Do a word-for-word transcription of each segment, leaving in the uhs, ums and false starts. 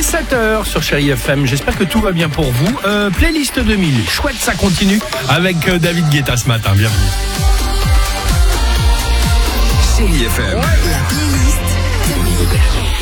sept heures sur Chérie F M. J'espère que tout va bien pour vous. Euh, playlist deux mille. Chouette, ça continue avec euh, David Guetta ce matin. Bienvenue. Chérie F M. Ouais. La playlist deux mille.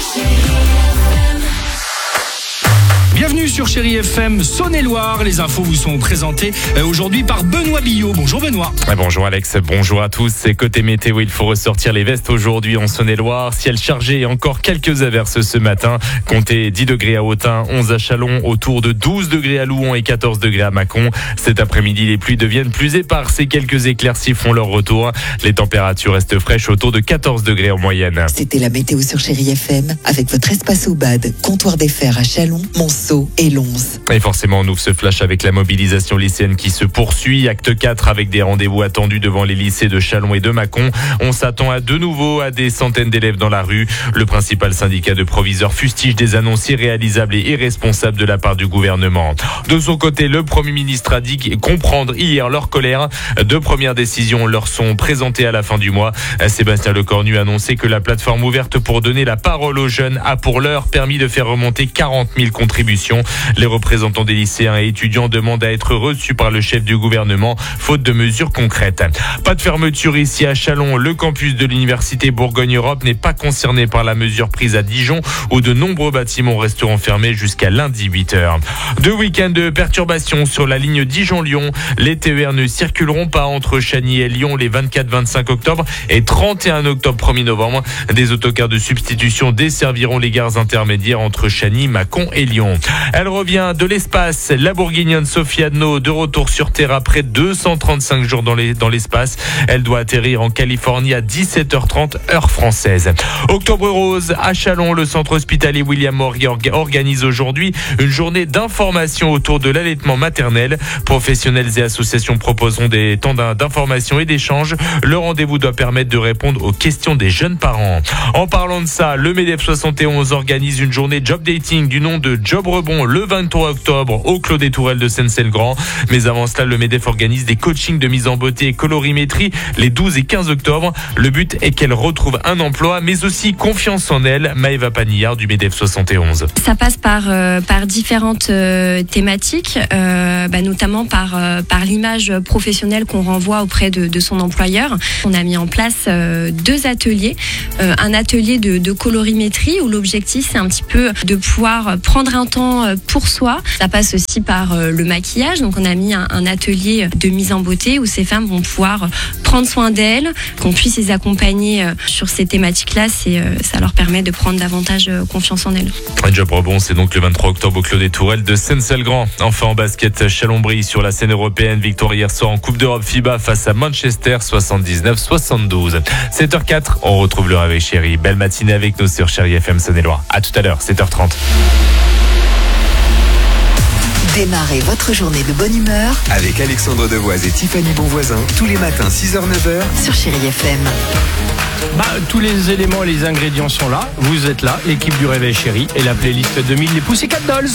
Bienvenue sur Chérie F M Saône-et-Loire. Les infos vous sont présentées aujourd'hui par Benoît Billot. Bonjour Benoît. Bonjour Alex, bonjour à tous. C'est côté météo, il faut ressortir les vestes aujourd'hui en Saône-et-Loire. Ciel chargé et encore quelques averses ce matin. Comptez dix degrés à Autun, onze à Châlons, autour de douze degrés à Louhans et quatorze degrés à Mâcon. Cet après-midi, les pluies deviennent plus éparses et quelques éclaircies font leur retour. Les températures restent fraîches autour de quatorze degrés en moyenne. C'était la météo sur Chérie F M avec votre espace au bad, comptoir des fers à Châlons, Monceau et Lons. Et forcément, on ouvre ce flash avec la mobilisation lycéenne qui se poursuit. Acte quatre avec des rendez-vous attendus devant les lycées de Châlons et de Mâcon. On s'attend à de nouveau à des centaines d'élèves dans la rue. Le principal syndicat de proviseurs fustige des annonces irréalisables et irresponsables de la part du gouvernement. De son côté, le Premier ministre a dit comprendre hier leur colère. Deux premières décisions leur sont présentées à la fin du mois. Sébastien Lecornu a annoncé que la plateforme ouverte pour donner la parole aux jeunes a pour l'heure permis de faire remonter quarante mille contributions. Les représentants des lycéens et étudiants demandent à être reçus par le chef du gouvernement, faute de mesures concrètes. Pas de fermeture ici à Châlons. Le campus de l'université Bourgogne-Europe n'est pas concerné par la mesure prise à Dijon, où de nombreux bâtiments resteront fermés jusqu'à lundi huit heures. Deux week-ends de perturbations sur la ligne Dijon-Lyon. Les T E R ne circuleront pas entre Chagny et Lyon les vingt-quatre vingt-cinq octobre et trente et un octobre premier novembre. Des autocars de substitution desserviront les gares intermédiaires entre Chagny, Mâcon et Lyon. Elle revient de l'espace. La bourguignonne Sophie Adno, de retour sur Terre après deux cent trente-cinq jours dans, les, dans l'espace. Elle doit atterrir en Californie à dix-sept heures trente, heure française. Octobre rose, à Châlons, le centre hospitalier William Maury organise aujourd'hui une journée d'information autour de l'allaitement maternel. Professionnels et associations proposeront des temps d'information et d'échange. Le rendez-vous doit permettre de répondre aux questions des jeunes parents. En parlant de ça, le MEDEF soixante et onze organise une journée job dating du nom de Job Rebond le vingt-trois octobre au Clos des Tourelles de Seyne-Celle-Grand. Mais avant cela, le MEDEF organise des coachings de mise en beauté et colorimétrie les douze et quinze octobre. Le but est qu'elle retrouve un emploi, mais aussi confiance en elle. Maëva Panillard du MEDEF soixante et onze. Ça passe par, euh, par différentes euh, thématiques, euh, bah, notamment par, euh, par l'image professionnelle qu'on renvoie auprès de, de son employeur. On a mis en place euh, deux ateliers. Euh, un atelier de, de colorimétrie où l'objectif, c'est un petit peu de pouvoir prendre un temps pour soi. Ça passe aussi par le maquillage. Donc on a mis un, un atelier de mise en beauté où ces femmes vont pouvoir prendre soin d'elles, qu'on puisse les accompagner sur ces thématiques-là. C'est, ça leur permet de prendre davantage confiance en elles. Un job rebond, c'est donc le vingt-trois octobre au Clos des Tourelles de Seyne-Celle-Grand. Enfin en basket, Châlons-Brie sur la scène européenne. Victoire hier soir en Coupe d'Europe FIBA face à Manchester, soixante-dix-neuf soixante-douze. sept heures quatre, on retrouve le réveil chéri. Belle matinée avec nous sur Chérie F M Saône-et-Loire. À tout à l'heure, sept heures trente. Démarrez votre journée de bonne humeur Avec Alexandre Devoise et Tiffany Bonvoisin, tous les matins six heures neuf heures sur Chérie F M. Bah, tous les éléments et les ingrédients sont là. Vous êtes là, l'équipe du Réveil Chéri et la playlist deux mille, les Pussycat Dolls.